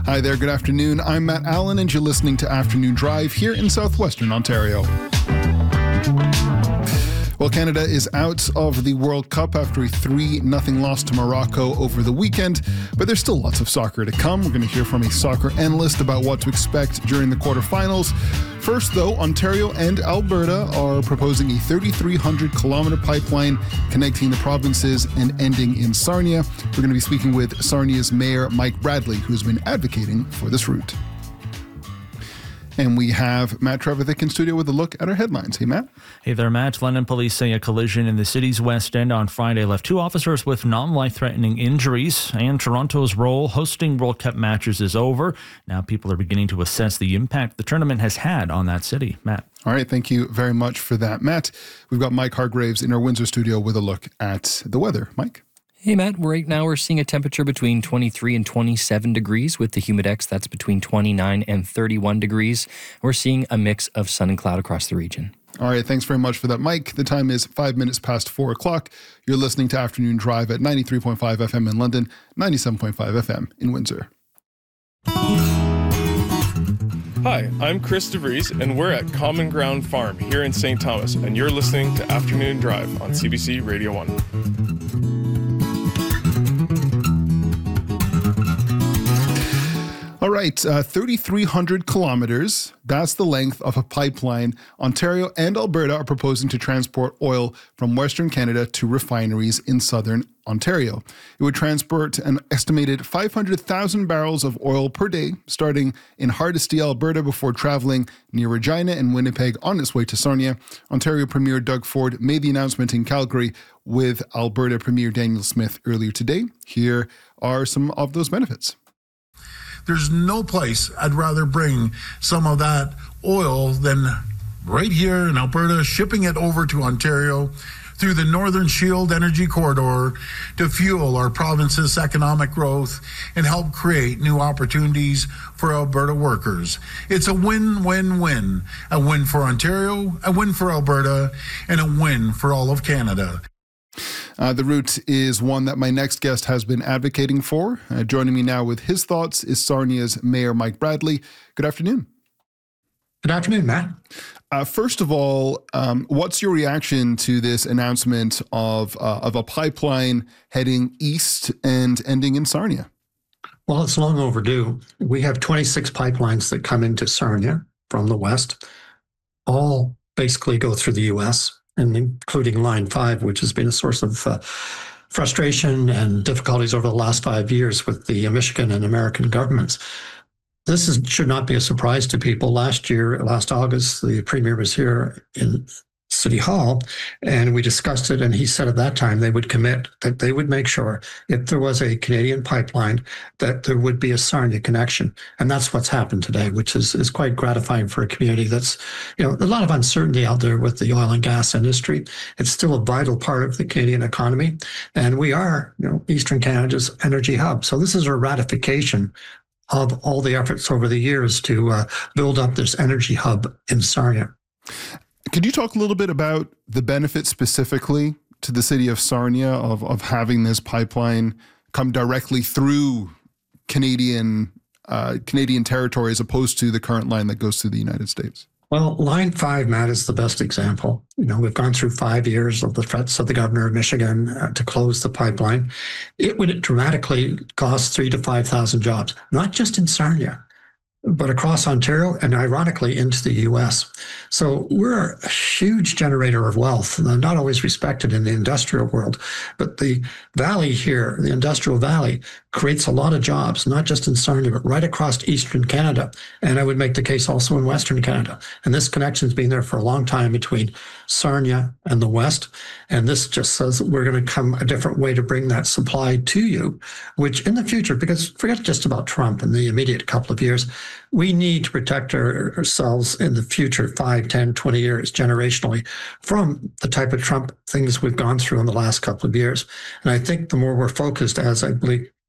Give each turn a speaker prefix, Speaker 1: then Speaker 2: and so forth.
Speaker 1: Hi there, good afternoon. I'm Matt Allen, and you're listening to Afternoon Drive here in southwestern Ontario. Well, Canada is out of the World Cup after a 3-0 loss to Morocco over the weekend, but there's still lots of soccer to come. We're going to hear from a soccer analyst about what to expect during the quarterfinals. First, though, Ontario and Alberta are proposing a 3,300-kilometer pipeline connecting the provinces and ending in Sarnia. We're going to be speaking with Sarnia's Mayor Mike Bradley, who's been advocating for this route. And we have Matt Trevithick in studio with a look at our headlines. Hey, Matt.
Speaker 2: Hey there, Matt. London police say a collision in the city's West End on Friday left 2 officers with non-life-threatening injuries. And Toronto's role hosting World Cup matches is over. Now people are beginning to assess the impact the tournament has had on that city. Matt.
Speaker 1: All right. Thank you very much for that, Matt. We've got Mike Hargraves in our Windsor studio with a look at the weather. Mike.
Speaker 3: Hey, Matt. Right now we're seeing a temperature between 23 and 27 degrees. With the humidex, that's between 29 and 31 degrees. We're seeing a mix of sun and cloud across the region.
Speaker 1: All right. Thanks very much for that, Mike. The time is 5 minutes past 4 o'clock. You're listening to Afternoon Drive at 93.5 FM in London, 97.5 FM in Windsor.
Speaker 4: Hi, I'm Chris DeVries, and we're at Common Ground Farm here in St. Thomas, and you're listening to Afternoon Drive on CBC Radio 1.
Speaker 1: All right, 3,300 kilometers. That's the length of a pipeline Ontario and Alberta are proposing to transport oil from Western Canada to refineries in southern Ontario. It would transport an estimated 500,000 barrels of oil per day, starting in Hardisty, Alberta, before traveling near Regina and Winnipeg on its way to Sarnia. Ontario Premier Doug Ford made the announcement in Calgary with Alberta Premier Daniel Smith earlier today. Here are some of those benefits.
Speaker 5: There's no place I'd rather bring some of that oil than right here in Alberta, shipping it over to Ontario through the Northern Shield Energy Corridor to fuel our province's economic growth and help create new opportunities for Alberta workers. It's a win-win-win. A win for Ontario, a win for Alberta, and a win for all of Canada.
Speaker 1: The route is one that my next guest has been advocating for. Joining me now with his thoughts is Sarnia's Mayor Mike Bradley. Good afternoon.
Speaker 6: Good afternoon, Matt.
Speaker 1: First of all, what's your reaction to this announcement of a pipeline heading east and ending in Sarnia?
Speaker 6: Well, it's long overdue. We have 26 pipelines that come into Sarnia from the west. All basically go through the U.S., and including Line 5, which has been a source of frustration and difficulties over the last 5 years with the Michigan and American governments. This should not be a surprise to people. Last August, the Premier was here in City Hall, and we discussed it, and he said at that time they would commit that they would make sure if there was a Canadian pipeline that there would be a Sarnia connection. And that's what's happened today, which is quite gratifying for a community that's, a lot of uncertainty out there with the oil and gas industry. It's still a vital part of the Canadian economy, and we are, Eastern Canada's energy hub. So this is a ratification of all the efforts over the years to build up this energy hub in Sarnia.
Speaker 1: Could you talk a little bit about the benefit specifically to the city of Sarnia of having this pipeline come directly through Canadian territory as opposed to the current line that goes through the United States?
Speaker 6: Well, Line 5, Matt, is the best example. We've gone through 5 years of the threats of the governor of Michigan to close the pipeline. It would dramatically cost 3,000 to 5,000 jobs, not just in Sarnia, but across Ontario and ironically into the U.S. So we're a huge generator of wealth, not always respected in the industrial world, but the valley here, the industrial valley, creates a lot of jobs, not just in Sarnia, but right across Eastern Canada. And I would make the case also in Western Canada. And this connection's been there for a long time between Sarnia and the West. And this just says we're going to come a different way to bring that supply to you, which in the future, because forget just about Trump in the immediate couple of years, we need to protect ourselves in the future 5, 10, 20 years generationally from the type of Trump things we've gone through in the last couple of years. And I think the more we're focused, as I believe